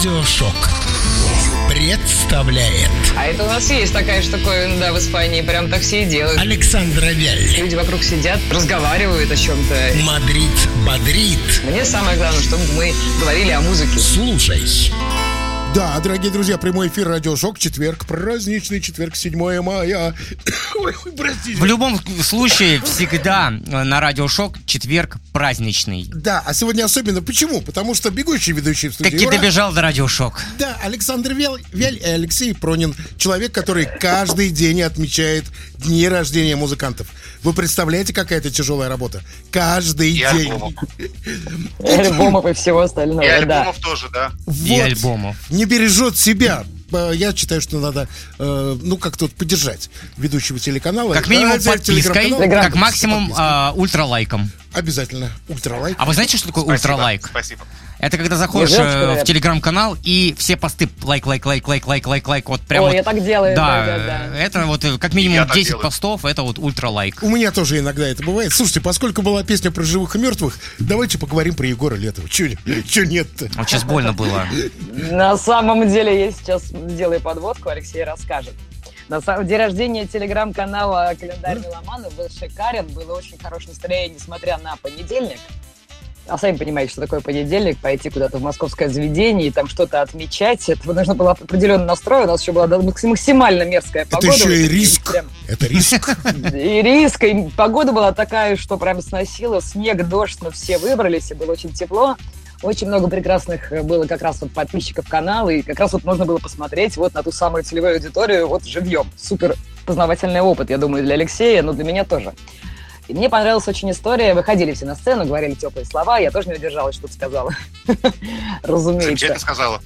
Радиошок представляет. А это у нас есть такая штуковина, да, в Испании. Прям так все и делают. Александра Вяль. Люди вокруг сидят, разговаривают о чем-то. Мадрид бодрит. Мне самое главное, чтобы мы говорили о музыке. Слушай. Да, дорогие друзья, прямой эфир Радиошок, четверг, праздничный четверг, 7 мая. Ой, простите. В любом случае, всегда на Радиошок четверг праздничный. Да, а сегодня особенно. Почему? Потому что бегущий ведущий в студии. Таки добежал до Радиошок. Да, Александр Вяль и Алексей Пронин. Человек, который каждый день отмечает дни рождения музыкантов. Вы представляете, какая это тяжелая работа? Каждый день. Альбомов и всего остального. И альбомов тоже, да. Вот. И альбомов. Не бережет себя. Я считаю, что надо, как-то поддержать ведущего телеканала. Как минимум подпиской, как максимум ультралайком. Обязательно. Ультралайк. А вы знаете, что такое ультралайк? Спасибо. Это когда заходишь в телеграм-канал и все посты лайк, вот прям. Ой, вот, я так делаю. Да, это вот как минимум 10 делаю. постов, это вот ультралайк. У меня тоже иногда это бывает. Слушайте, поскольку была песня про живых и мертвых, давайте поговорим про Егора Летова. Чё нет-то? Вот сейчас больно было. На самом деле, я сейчас сделаю подводку, Алексей расскажет. На самом день рождения телеграм-канала «Календарь Меломана» был шикарен, было очень хорошее настроение, несмотря на понедельник. А сами понимаете, что такое понедельник, пойти куда-то в московское заведение и там что-то отмечать. Это нужно было определенный настрой. У нас еще была максимально мерзкая погода. Это еще и риск. Это риск. И риск. И погода была такая, что прям сносило. Снег, дождь, но все выбрались, и было очень тепло. Очень много прекрасных было как раз вот подписчиков канала, и как раз вот можно было посмотреть вот на ту самую целевую аудиторию вот живьем. Супер познавательный опыт, я думаю, для Алексея, но для меня тоже. И мне понравилась очень история. Выходили все на сцену, говорили теплые слова. Я тоже не удержалась, что-то сказала. Разумеется. Замечательно сказала.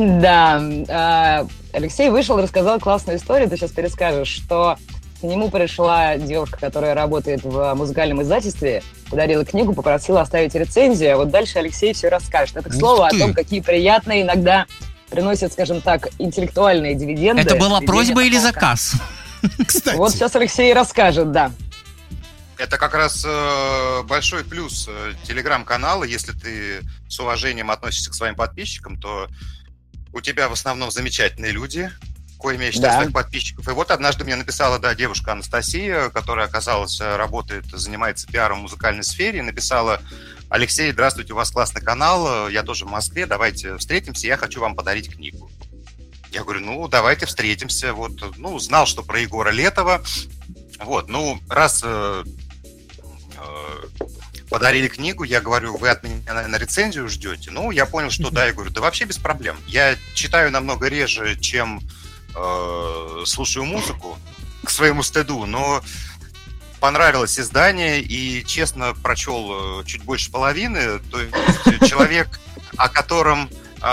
Да. Алексей вышел и рассказал классную историю. Ты сейчас перескажешь, что к нему пришла девушка, которая работает в музыкальном издательстве, подарила книгу, попросила оставить рецензию. А вот дальше Алексей все расскажет. Это, к слову, о том, какие приятные иногда приносят, скажем так, интеллектуальные дивиденды. Это была просьба или заказ? Кстати. Вот сейчас Алексей расскажет, да. Это как раз большой плюс телеграм-канала. Если ты с уважением относишься к своим подписчикам, то у тебя в основном замечательные люди, коими я считаю своих подписчиков. И вот однажды мне написала, девушка Анастасия, которая, оказалось, работает, занимается пиаром в музыкальной сфере, и написала: Алексей, здравствуйте, у вас классный канал, я тоже в Москве, давайте встретимся, я хочу вам подарить книгу. Я говорю, давайте встретимся. Вот, знал, что про Егора Летова. Вот, раз подарили книгу, я говорю, вы от меня, наверное, рецензию ждете? Я понял, что да, я говорю, да вообще без проблем. Я читаю намного реже, чем слушаю музыку, к своему стыду, но понравилось издание, и, честно, прочел чуть больше половины. То есть человек, о котором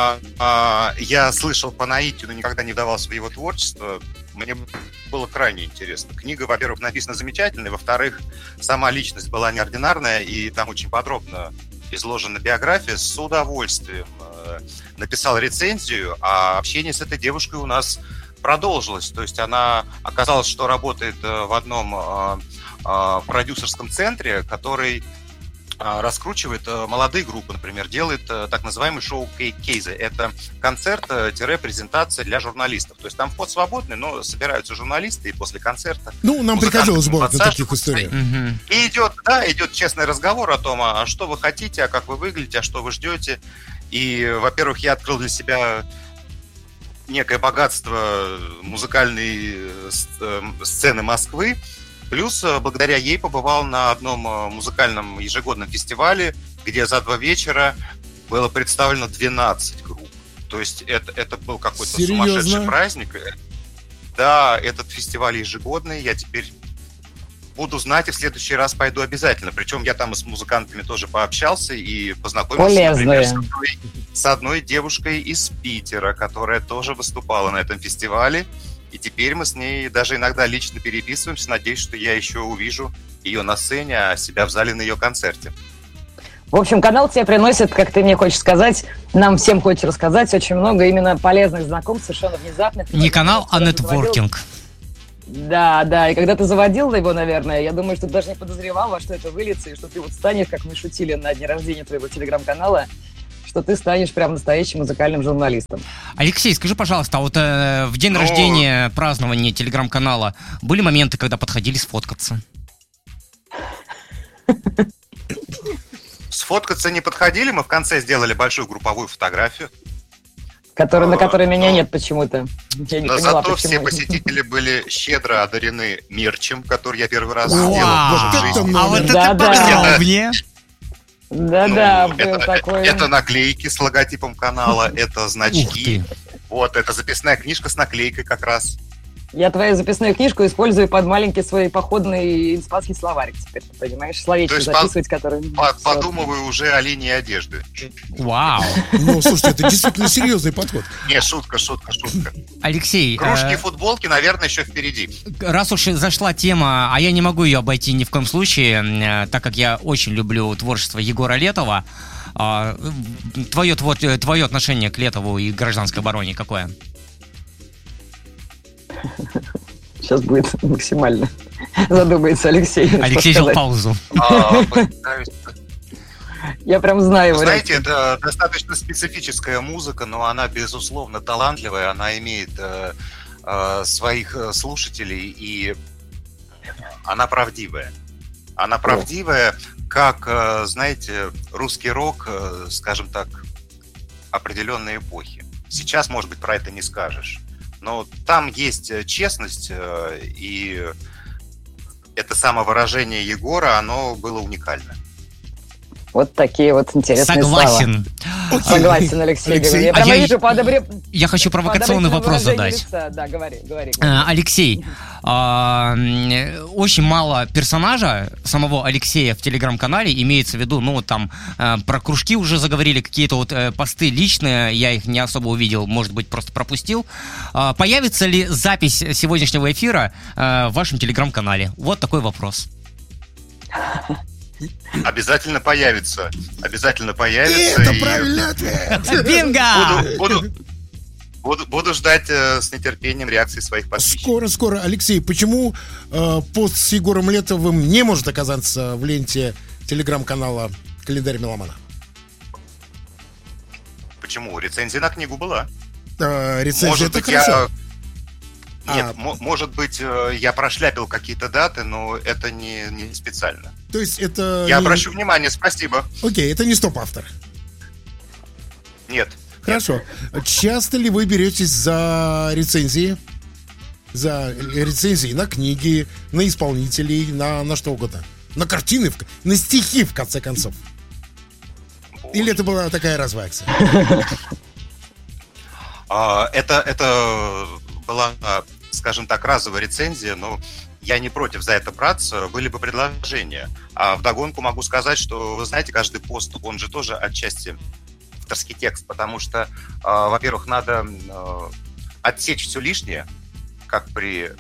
я слышал по наитию, но никогда не вдавался в его творчество, мне было крайне интересно. Книга, во-первых, написана замечательно, во-вторых, сама личность была неординарная, и там очень подробно изложена биография. С удовольствием написал рецензию, а общение с этой девушкой у нас продолжилось. То есть она оказалось, что работает в одном продюсерском центре, который раскручивает молодые группы, например, делает так называемый шоу-кейзы. Это концерт-презентация для журналистов. То есть там вход свободный, но собираются журналисты, и после концерта... нам приходилось бывать на таких историях. И идет честный разговор о том, а что вы хотите, а как вы выглядите, а что вы ждете. И, во-первых, я открыл для себя некое богатство музыкальной сцены Москвы. Плюс, благодаря ей побывал на одном музыкальном ежегодном фестивале, где за 2 вечера было представлено 12 групп. То есть это был какой-то сумасшедший праздник. Да, этот фестиваль ежегодный. Я теперь буду знать, и в следующий раз пойду обязательно. Причем я там и с музыкантами тоже пообщался и познакомился, например, с одной девушкой из Питера, которая тоже выступала на этом фестивале. И теперь мы с ней даже иногда лично переписываемся. Надеюсь, что я еще увижу ее на сцене, а себя в зале на ее концерте. В общем, канал тебе приносит, как ты мне хочешь сказать, нам всем хочешь рассказать, очень много именно полезных знакомств, совершенно внезапных. Не канал, а нетворкинг. Да, и когда ты заводил его, наверное, я думаю, что ты даже не подозревал, во что это выльется, и что ты вот станешь, как мы шутили на дне рождения твоего телеграм-канала, что что ты станешь прям настоящим музыкальным журналистом. Алексей, скажи, пожалуйста, а вот в день рождения, празднования телеграм-канала были моменты, когда подходили сфоткаться? Сфоткаться не подходили, мы в конце сделали большую групповую фотографию. На которой меня нет почему-то. Я не поняла, зато почему. все посетители были щедро одарены мерчем, который я первый раз Вау! сделал в жизни. А вот это Да-да. подробнее. Да-да, Ну, был такой. это наклейки с логотипом канала, это Ух значки. ты. Вот, это записная книжка с наклейкой как раз. Я твою записную книжку использую под маленький свой походный испанский словарь теперь, понимаешь? Словечки То есть записывать, которые... Подумываю уже о линии одежды. Вау. Ну, слушайте, это действительно серьезный подход. Не, шутка. Алексей, Кружки и футболки, наверное, еще впереди. раз уж зашла тема, а я не могу ее обойти ни в коем случае, так как я очень люблю творчество Егора Летова, твое отношение к Летову и гражданской обороне какое? Сейчас будет максимально задумается Алексей. Алексей взял паузу. Я прям знаю его. Знаете, это достаточно специфическая музыка, но она, безусловно, талантливая, она имеет своих слушателей, и она правдивая. Она правдивая, как, знаете, русский рок, скажем так, определенной эпохи. Сейчас, может быть, про это не скажешь. Но там есть честность, и это самовыражение Егора, оно было уникально. Вот такие вот интересные Согласен. слова. Согласен, Алексей. Я прямо вижу Я хочу провокационный вопрос задать. Да, говори. Алексей, очень мало персонажа самого Алексея в телеграм-канале, имеется в виду, ну, там, про кружки уже заговорили, какие-то вот посты личные, я их не особо увидел, может быть, просто пропустил. Появится ли запись сегодняшнего эфира в вашем телеграм-канале? Вот такой вопрос. Обязательно появится. Это правильный ответ. Бинго! Буду ждать с нетерпением реакции своих подписчиков. Скоро. Алексей, почему пост с Егором Летовым не может оказаться в ленте телеграм-канала «Календарь меломана»? Почему? Рецензия на книгу была. Рецензия Может это быть, хорошо. Нет, может быть, я прошляпил какие-то даты, но это не специально. То есть это... Я обращу внимание, спасибо. Окей, это не стоп-автор. Нет. Хорошо. Часто ли вы беретесь за рецензии? За рецензии на книги, на исполнителей, на что угодно? На картины, на стихи, в конце концов? Или это была такая разовая акция? Это была, скажем так, разовая рецензия, но я не против за это браться, были бы предложения. А вдогонку могу сказать, что, вы знаете, каждый пост, он же тоже отчасти авторский текст, потому что, во-первых, надо отсечь все лишнее, как при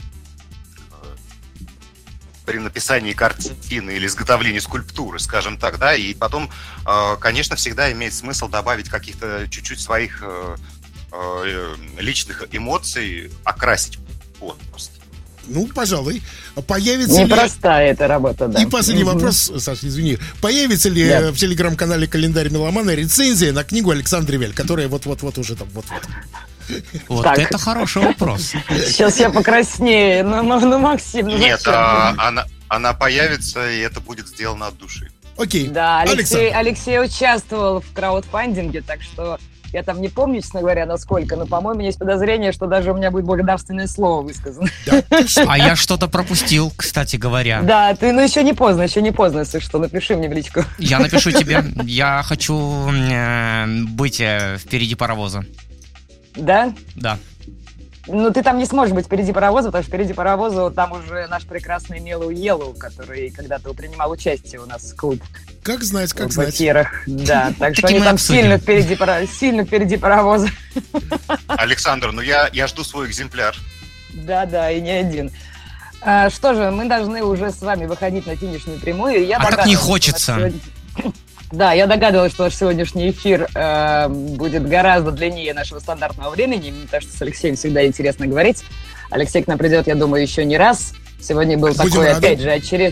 написании картины или изготовлении скульптуры, скажем так, да, и потом, конечно, всегда имеет смысл добавить каких-то чуть-чуть своих личных эмоций, окрасить пост. Ну, пожалуй. Появится Непростая эта работа, да. И последний вопрос, Саша, извини. Появится ли в телеграм-канале «Календарь меломана» рецензия на книгу Александра Вель, которая вот-вот уже там, вот-вот? Вот это хороший вопрос. Сейчас я покраснею, ну Максим, ну Нет, зачем? она появится, и это будет сделано от души. Окей. Да, Алексей участвовал в краудфандинге, так что я там не помню, честно говоря, насколько, но, по-моему, есть подозрение, что даже у меня будет благодарственное слово высказано. А я что-то пропустил, кстати говоря. Да, ты, ну еще не поздно, если что, напиши мне в личку. Я напишу тебе. Я хочу быть впереди паровоза. Да? Да. Ну, ты там не сможешь быть впереди паровоза, потому что впереди паровоза там уже наш прекрасный Мелу Елу, который когда-то принимал участие у нас в клубе. Как знать. В эфирах, да. Так что Таки они мы там обсудим. сильно впереди паровоза. Александр, ну я жду свой экземпляр. Да, и не один. Что же, мы должны уже с вами выходить на финишную прямую. А так не хочется. Да, я догадывалась, что наш сегодняшний эфир будет гораздо длиннее нашего стандартного времени, потому что с Алексеем всегда интересно говорить. Алексей к нам придет, я думаю, еще не раз. Сегодня был Будем такой, рады. опять же,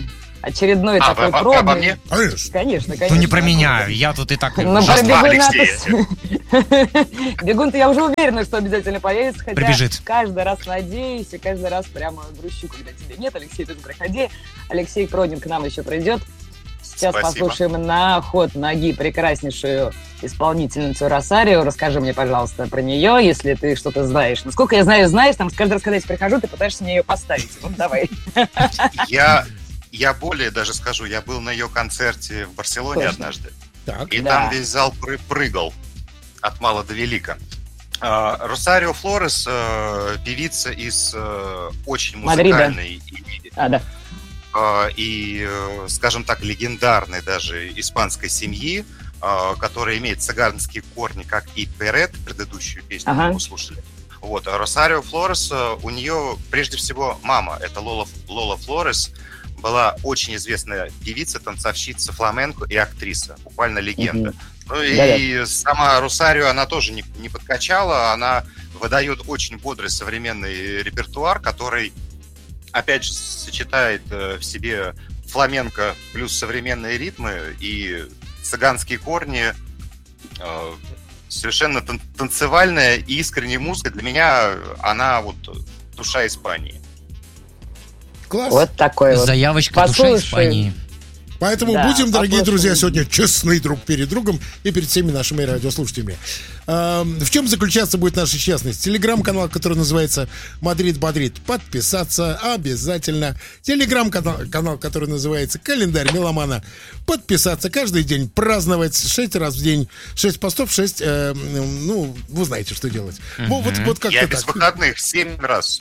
очередной А, такой обо пробный. мне? Конечно. Конечно. Ну не про меня, я тут и так... Ну, Сейчас про бегуна Алексея. Бегун-то я уже уверена, что обязательно появится, хотя Прибежит. каждый раз надеюсь и каждый раз прямо грущу, когда тебя нет. Алексей, ты приходи. Алексей Пронин к нам еще придет. Сейчас Спасибо. послушаем на ход ноги прекраснейшую исполнительницу Росарио. Расскажи мне, пожалуйста, про нее, если ты что-то знаешь. Насколько я знаю, знаешь, там каждый раз, когда я прихожу, ты пытаешься мне ее поставить. Ну, давай. Я более даже скажу, я был на ее концерте в Барселоне Точно. однажды. Так. И Да. там весь зал прыгал от мала до велика. Росарио Флорес певица из очень Мадрида. музыкальной Да. и, скажем так, легендарной даже испанской семьи, которая имеет цыганские корни, как и Перет, предыдущую песню Ага. мы слушали. Вот, а Росарио Флорес, у нее прежде всего мама, это Лола Флорес, была очень известная певица, танцовщица, фламенко и актриса, буквально легенда. Ну и сама Росарио, она тоже не подкачала, она выдает очень бодрый современный репертуар, который, опять же, сочетает в себе фламенко плюс современные ритмы и цыганские корни, совершенно танцевальная и искренняя музыка. Для меня она вот душа Испании. Класс. Вот такой вот. Заявочка душа Послушай. Испании. Поэтому Да, будем, дорогие послушаем. друзья, сегодня честны друг перед другом и перед всеми нашими радиослушателями. В чем заключаться будет наша честность? Телеграм-канал, который называется «Мадрид Бодрит». Подписаться обязательно. Телеграм-канал, который называется «Календарь меломана». Подписаться. Каждый день праздновать. 6 раз в день. 6 постов, 6... ну, вы знаете, что делать. Вот как-то Я без так. выходных 7 раз.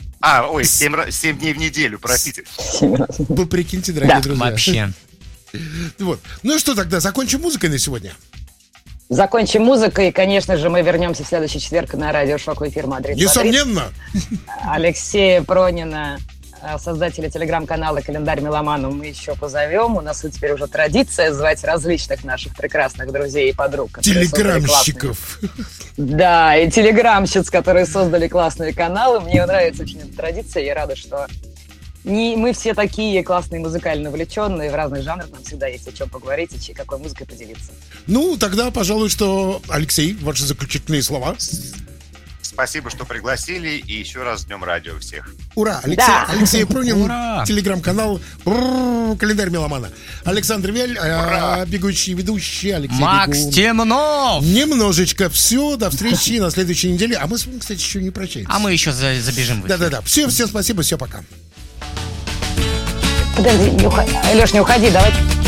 7 дней в неделю, простите. Вы прикиньте, дорогие Да, друзья. Вообще. Вот. Ну и что тогда, закончим музыкой на сегодня? Закончим музыкой, и, конечно же, мы вернемся в следующий четверг на радиошоу эфир «Мадрид». Несомненно. Алексея Пронина, создателя телеграм-канала «Календарь меломану», мы еще позовем. У нас теперь уже традиция звать различных наших прекрасных друзей и подруг. которые создали Телеграмщиков. классные- Да, и телеграмщиц, которые создали классные каналы. Мне нравится очень эта традиция. Я рада, что мы все такие классные, музыкально увлеченные в разных жанрах. Нам всегда есть о чем поговорить и какой музыкой поделиться. Ну, тогда, пожалуй, что, Алексей, ваши заключительные слова. Спасибо, что пригласили, и еще раз с Днем радио всех. Ура! Да. Алексей Пронин, Ура! телеграм-канал «Календарь меломана». Александр Вяль, бегущий ведущий, Алексей Макс Бегун. Темнов! Немножечко. Все, до встречи на следующей неделе. А мы с вами, кстати, еще не прощаемся. А мы еще забежим в эфир. Да-да-да. Всем спасибо, все, пока. Подожди, Леш, не уходи, давай.